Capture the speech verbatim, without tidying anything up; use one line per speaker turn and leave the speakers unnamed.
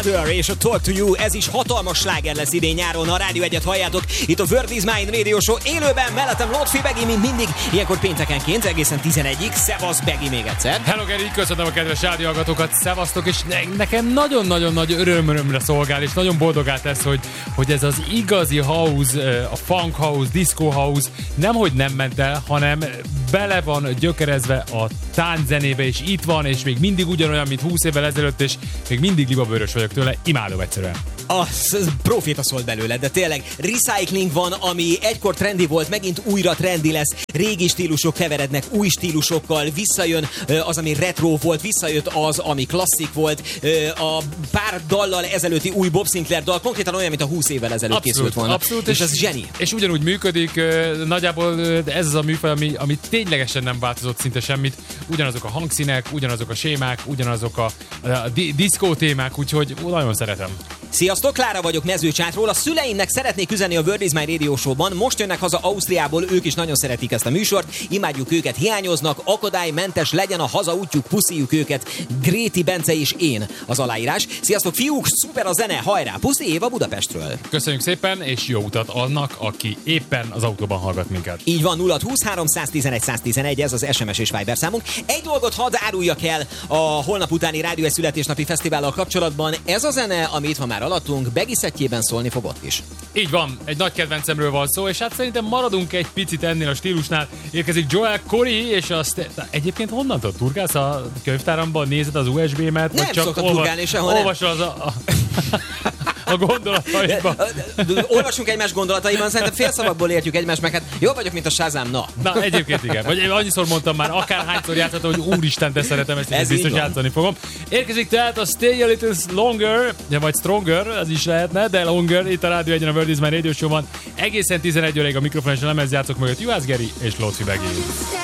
Heather és a Talk to You, ez is hatalmas sláger lesz idén nyáron, a Rádió Egyet halljátok, itt a World is Mine Radio Show élőben, mellettem Lotfi Begi, mint mindig, ilyenkor péntekenként, egészen tizenegyig, szevasz Begi még egyszer.
Hello Geri, köszönöm a kedves rádióhallgatókat, szevasztok, és ne- nekem nagyon-nagyon nagy örömömre szolgál, és nagyon boldogá tesz, hogy, hogy ez az igazi house, a funk house, disco house nemhogy nem ment el, hanem bele van gyökerezve a tánczenébe, és itt van, és még mindig ugyanolyan, mint húsz évvel ezelőtt, és még mindig libabőrös vagyok tőle, imádom egyszerűen.
Az, az proféta szólt belőle, de tényleg recycling van, ami egykor trendi volt, megint újra trendi lesz, régi stílusok keverednek új stílusokkal, visszajön az, ami retro volt, visszajött az, ami klasszik volt, a pár dallal ezelőtti új Bob Sinclair dal, konkrétan olyan, mint a húsz évvel ezelőtt abszolút, készült volna.
Abszolút,
és,
és
ez zseni.
És ugyanúgy működik, nagyjából ez az a műfaj, ami, ami ténylegesen nem változott szinte semmit, ugyanazok a hangszínek, ugyanazok a sémák, ugyanazok a, a di- diszkó témák, úgyhogy nagyon szeretem.
Sziasztok, Klára vagyok Mezőcsátról. A szüleimnek szeretnék üzenni a World is Mine Radio Show-ban. Most jönnek haza Ausztriából, ők is nagyon szeretik ezt a műsort. Imádjuk őket, hiányoznak, akadálymentes legyen a hazaútjuk, puszíjuk őket. Gréti Bence és én az aláírás. Sziasztok, fiúk, szuper a zene, hajrá! Puszi Éva Budapestről.
Köszönjük szépen, és jó utat annak, aki éppen az autóban hallgat minket.
Így van, nulla húsz háromszáztizenegy száztizenegy, ez az es em es és Viber számunk. Egy dolgot hadd áruljak el a holnap utáni Rádió egy születésnapi fesztivállal kapcsolatban. Ez a zene, ami itt van már alattunk, Begi szettjében szólni fog ott is.
Így van, egy nagy kedvencemről van szó, és hát szerintem maradunk egy picit ennél a stílusnál. Érkezik Joel Corey, és azt egyébként honnan tudod, turkálsz a könyvtáramban, nézed az u es bé-met?
Nem
vagy csak
szoktam
olva-
turkálni sehol,
olvasol az a, a, a gondolataiban.
Olvasunk egymás gondolataiban, szerintem félszavakból értjük egymást, meg hát jól vagyok, mint a Shazam, na.
Na, egyébként igen. Vagy annyiszor mondtam már, akárhányszor játszottam, hogy úristen, de szeretem ezt,
Ez
és biztos
így van.
játszani fogom. Érkezik tehát a Stay a Little Longer, vagy Stronger, az is lehetne, de Longer, itt a Rádió egyen a World is Mine Radio Show-ban. Egészen tizenegy óráig a mikrofon és a lemez játszok mögött Juhász Geri és Lóci Begi.